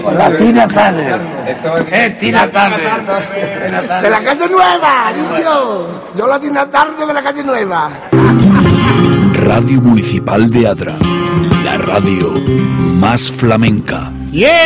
La Tina Turner. Tina Turner. De la calle Nueva, niño. Yo la Tina Turner de la calle Nueva. Radio Municipal de Adra, la radio más flamenca. Yeah.